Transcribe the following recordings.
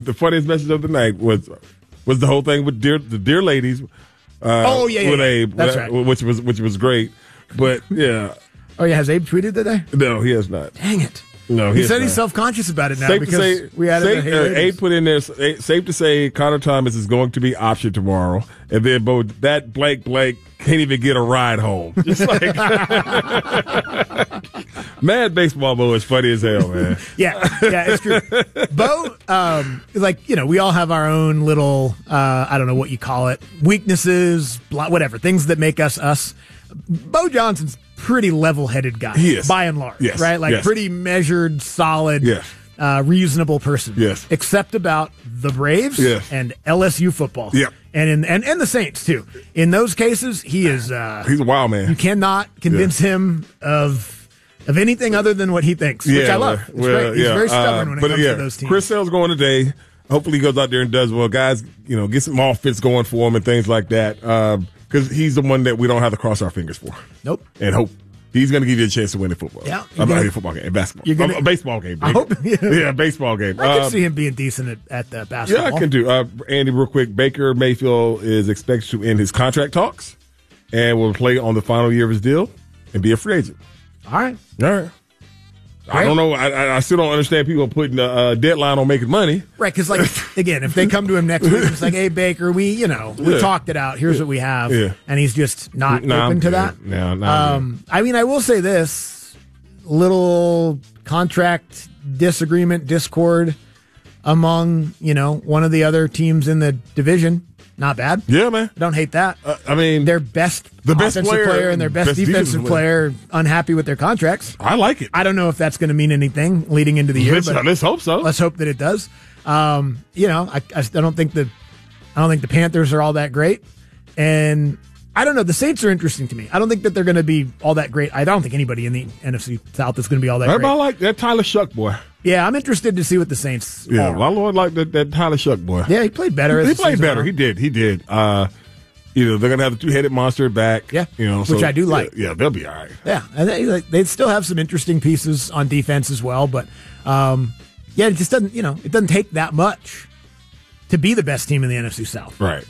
the funniest message of the night was the whole thing with the Dear Ladies. With Abe, that's right. which was great. But yeah. Oh yeah, has Abe tweeted today? No, he has not. Dang it. No, he said he's self-conscious about it now we added Abe put in there. Safe to say, Connor Thomas is going to be optioned tomorrow, and then that blank can't even get a ride home. Just like Mad Baseball Bo is funny as hell, man. yeah, it's true. Bo, we all have our own little, I don't know what you call it, weaknesses, whatever, things that make us us. Bo Johnson's pretty level-headed guy, by and large, right? Pretty measured, solid, reasonable person. Yes. Except about the Braves and LSU football. Yeah. And the Saints, too. In those cases, he is... he's a wild man. You cannot convince him of anything other than what he thinks, which I love. It's great. He's very stubborn when it comes to those teams. Chris Sale's going today. Hopefully he goes out there and does well. Guys, get some offense going for him and things like that. Because he's the one that we don't have to cross our fingers for. Nope. And hope he's going to give you a chance to win in football. Yeah. A football game, basketball. A baseball game. I hope. Yeah, baseball game. I can see him being decent at the basketball. Yeah, I can do. Andy, real quick, Baker Mayfield is expected to end his contract talks and will play on the final year of his deal and be a free agent. All right. I don't know. I still don't understand people putting a deadline on making money. Right, because, again, if they come to him next week, it's like, hey, Baker, we talked it out. Here's what we have. Yeah. And he's just not open to that. No, I will say this. Little contract disagreement, discord among, one of the other teams in the division. Not bad. Yeah, man. I don't hate that. Their best player and their best defensive player unhappy with their contracts. I like it. I don't know if that's going to mean anything leading into the year. But let's hope so. Let's hope that it does. I don't think the Panthers are all that great, and I don't know. The Saints are interesting to me. I don't think that they're going to be all that great. I don't think anybody in the NFC South is going to be all that great. I like that Tyler Shuck boy. Yeah, I'm interested to see what the Saints are. Yeah, my Lord liked that Tyler Shuck boy. Yeah, he played better. He played better. He did. They're going to have the two-headed monster back. Yeah, which I do like. Yeah, they'll be all right. Yeah, and they still have some interesting pieces on defense as well. But, it just doesn't, it doesn't take that much to be the best team in the NFC South. Right.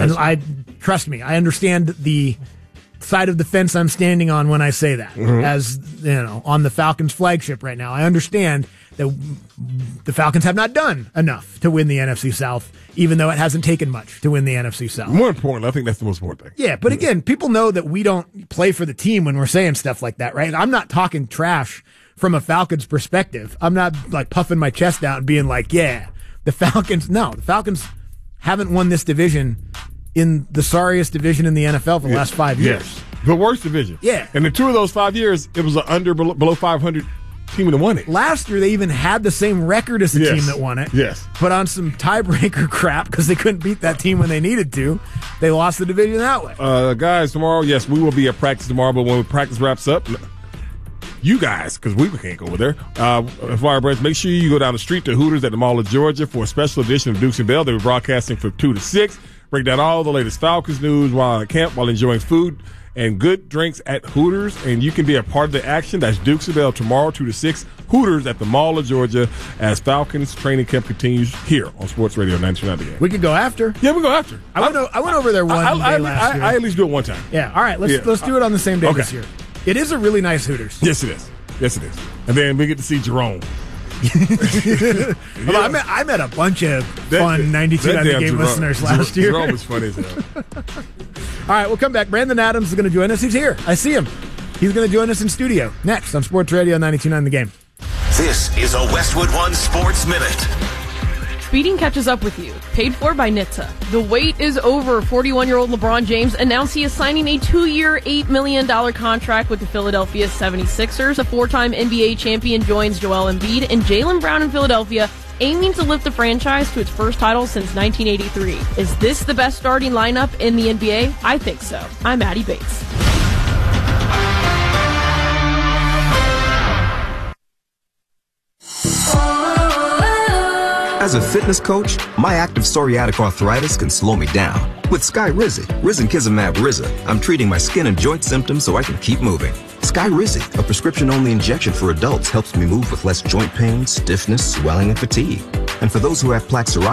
Trust me, I understand the side of the fence I'm standing on when I say that. Mm-hmm. As, on the Falcons flagship right now. I understand that the Falcons have not done enough to win the NFC South, even though it hasn't taken much to win the NFC South. More important, I think that's the most important thing. Yeah, but again, people know that we don't play for the team when we're saying stuff like that, right? I'm not talking trash from a Falcons perspective. I'm not puffing my chest out and being like, yeah, the Falcons haven't won this division in the sorriest division in the NFL for the last 5 years. Yes. The worst division. Yeah. And in 2 of those 5 years, it was an below 500 team that won it. Last year, they even had the same record as the team that won it. Yes. But on some tiebreaker crap, because they couldn't beat that team when they needed to, they lost the division that way. Guys, tomorrow, yes, we will be at practice tomorrow, but when practice wraps up, you guys, because we can't go over there, Fire Breath, make sure you go down the street to Hooters at the Mall of Georgia for a special edition of Dukes and Bell. They'll be broadcasting from 2 to 6. Break down all the latest Falcons news while at camp, while enjoying food and good drinks at Hooters, and you can be a part of the action. That's Dukes and Bell tomorrow, 2 to 6, Hooters at the Mall of Georgia, as Falcons training camp continues here on Sports Radio 99 The Game. We could go after. Yeah, we go after. I went over there one day last year. I at least do it one time. Yeah, all right, let's do it on the same day this year. It is a really nice Hooters. Yes, it is. And then we get to see Jerome. Well, I met a bunch of fun 92 on the game listeners last year. Jerome was funny as hell. All right, we'll come back. Brandon Adams is going to join us. He's here. I see him. He's going to join us in studio next on Sports Radio 92.9 The Game. This is a Westwood One Sports Minute. Speeding catches up with you. Paid for by NHTSA. The wait is over. 41-year-old LeBron James announced he is signing a 2-year, $8 million contract with the Philadelphia 76ers. A 4-time NBA champion joins Joel Embiid and Jaylen Brown in Philadelphia, aiming to lift the franchise to its first title since 1983. Is this the best starting lineup in the NBA? I think so. I'm Maddie Bates. As a fitness coach, my active psoriatic arthritis can slow me down. With Skyrizi, Risankizumab Riza, I'm treating my skin and joint symptoms so I can keep moving. Skyrizi, a prescription-only injection for adults, helps me move with less joint pain, stiffness, swelling, and fatigue. And for those who have plaque psoriasis,